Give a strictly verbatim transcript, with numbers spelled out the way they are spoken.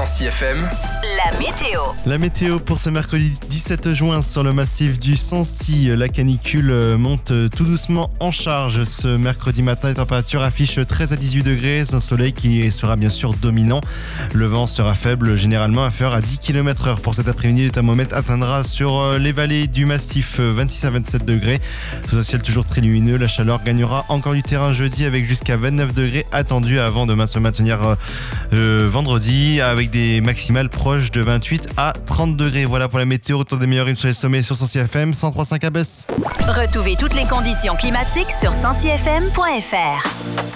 Sancy F M, la météo. La météo pour ce mercredi dix-sept juin sur le massif du Sancy. La canicule monte tout doucement en charge ce mercredi matin. Les températures affichent treize à dix-huit degrés. Un soleil qui sera bien sûr dominant. Le vent sera faible, généralement inférieur à dix kilomètres heure. Pour cet après-midi, le thermomètre atteindra sur les vallées du massif vingt-six à vingt-sept degrés. Sous un ciel toujours très lumineux, la chaleur gagnera encore du terrain jeudi avec jusqu'à vingt-neuf degrés attendus avant de se maintenir euh, vendredi avec des maximales proches de vingt-huit à trente degrés. Voilà pour la météo. Retour des meilleures rimes sur les sommets sur Sancy F M cent trois virgule cinq à Besse. Retrouvez toutes les conditions climatiques sur sancy f m point f r.